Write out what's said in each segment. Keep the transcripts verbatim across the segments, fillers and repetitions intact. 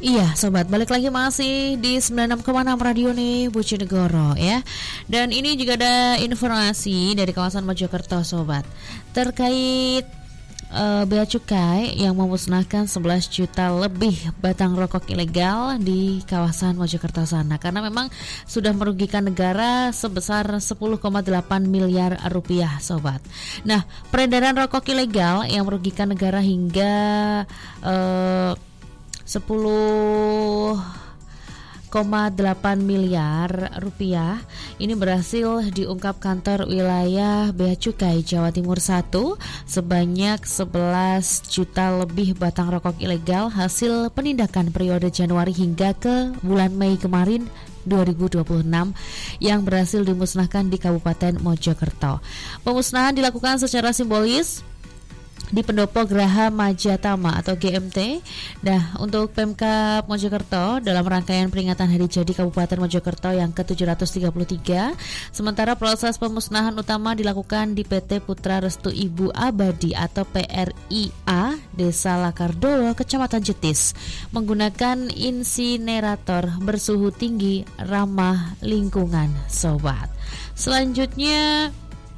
Iya sobat, balik lagi masih di sembilan puluh enam koma enam Radio nih Bojonegoro ya. Dan ini juga ada informasi dari kawasan Mojokerto sobat, terkait uh, Bea Cukai yang memusnahkan sebelas juta lebih batang rokok ilegal di kawasan Mojokerto sana, karena memang sudah merugikan negara sebesar sepuluh koma delapan miliar rupiah sobat. Nah, peredaran rokok ilegal yang merugikan negara hingga uh, sepuluh koma delapan miliar rupiah ini berhasil diungkap kantor wilayah Bea Cukai Jawa Timur satu sebanyak sebelas juta lebih batang rokok ilegal hasil penindakan periode Januari hingga ke bulan Mei kemarin dua ribu dua puluh enam yang berhasil dimusnahkan di Kabupaten Mojokerto. Pemusnahan dilakukan secara simbolis di Pendopo Graha Majatama atau G M T. Nah, untuk Pemkab Mojokerto dalam rangkaian peringatan Hari Jadi Kabupaten Mojokerto yang ke tujuh ratus tiga puluh tiga, sementara proses pemusnahan utama dilakukan di P T Putra Restu Ibu Abadi atau P R I A Desa Lakardowo, Kecamatan Jetis, menggunakan insinerator bersuhu tinggi ramah lingkungan sobat. Selanjutnya,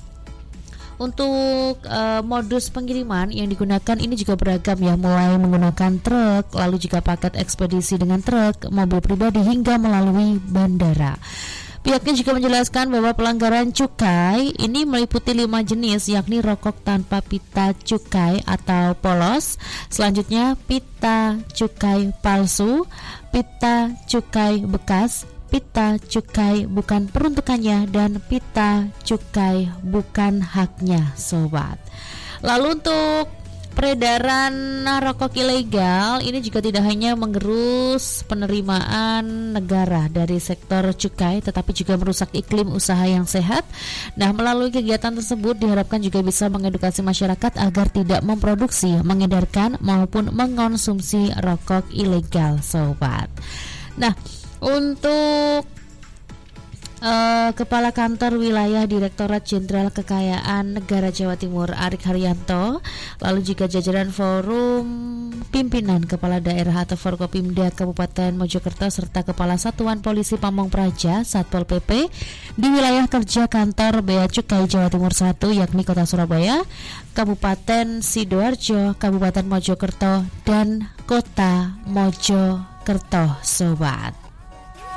untuk uh, modus pengiriman yang digunakan ini juga beragam ya, mulai menggunakan truk, lalu juga paket ekspedisi dengan truk, mobil pribadi hingga melalui bandara. Pihaknya juga menjelaskan bahwa pelanggaran cukai ini meliputi lima jenis, yakni rokok tanpa pita cukai atau polos, selanjutnya pita cukai palsu, pita cukai bekas, pita cukai bukan peruntukannya, dan pita cukai bukan haknya sobat. Lalu untuk peredaran rokok ilegal ini juga tidak hanya mengerus penerimaan negara dari sektor cukai, tetapi juga merusak iklim usaha yang sehat. Nah, melalui kegiatan tersebut diharapkan juga bisa mengedukasi masyarakat agar tidak memproduksi, mengedarkan maupun mengonsumsi rokok ilegal sobat. Nah, untuk uh, Kepala Kantor Wilayah Direktorat Jenderal Kekayaan Negara Jawa Timur Arik Haryanto, lalu juga jajaran Forum Pimpinan Kepala Daerah atau Forkopimda Kabupaten Mojokerto serta Kepala Satuan Polisi Pamong Praja Satpol P P di wilayah kerja Kantor Bea Cukai Jawa Timur satu, yakni Kota Surabaya, Kabupaten Sidoarjo, Kabupaten Mojokerto, dan Kota Mojokerto sobat.